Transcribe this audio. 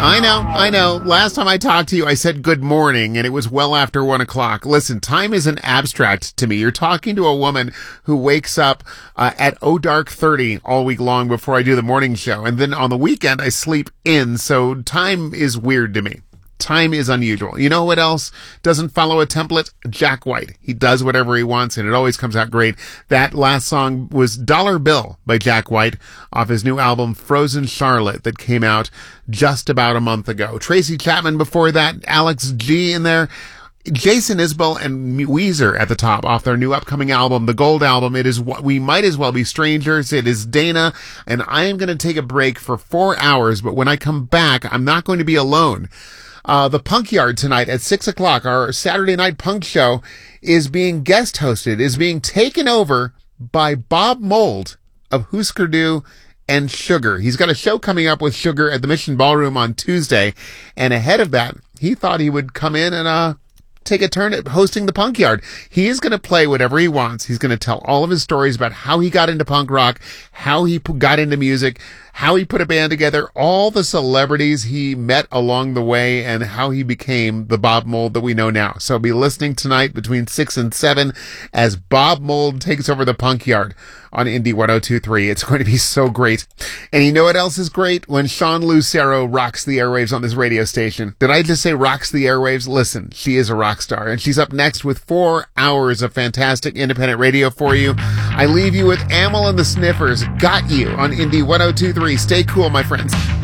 I know. Last time I talked to you, I said good morning, and it was well after 1 o'clock. Listen, time is an abstract to me. You're talking to a woman who wakes up at dark 30 all week long before I do the morning show, and then on the weekend I sleep in, so time is weird to me. Time is unusual. You know what else doesn't follow a template? Jack White. He does whatever he wants, and it always comes out great. That last song was Dollar Bill by Jack White off his new album Frozen Charlotte that came out just about a month ago. Tracy Chapman before that, Alex G in there. Jason Isbell and Weezer at the top off their new upcoming album, the Gold Album. It is what We Might As Well Be Strangers. It is Dana, and I am going to take a break for 4 hours, but when I come back, I'm not going to be alone. The Punk Yard tonight at 6 o'clock, our Saturday night punk show, is being guest hosted, is being taken over by Bob Mould of Husker Du and Sugar. He's got a show coming up with Sugar at the Mission Ballroom on Tuesday, and ahead of that, he thought he would come in and take a turn at hosting the Punk Yard. He is going to play whatever he wants. He's going to tell all of his stories about how he got into punk rock, how he got into music, how he put a band together, all the celebrities he met along the way, and how he became the Bob Mould that we know now. So be listening tonight between 6 and 7 as Bob Mould takes over the Punk Yard on Indie 102.3. It's going to be so great. And you know what else is great? When Sean Lucero rocks the airwaves on this radio station. Did I just say rocks the airwaves? Listen, she is a rock star, and she's up next with 4 hours of fantastic independent radio for you. I leave you with Amyl and the Sniffers, Got You on Indie 102.3. Stay cool, my friends.